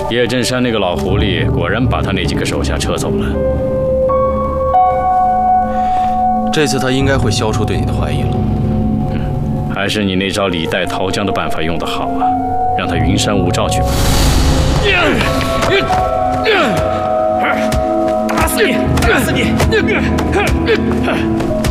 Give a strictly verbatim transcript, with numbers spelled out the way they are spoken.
叶振山那个老狐狸果然把他那几个手下撤走了。 这次他应该会消除对你的怀疑了。 嗯，还是你那招李代桃僵的办法用得好啊，让他云山雾罩去吧。 打死你！打死你！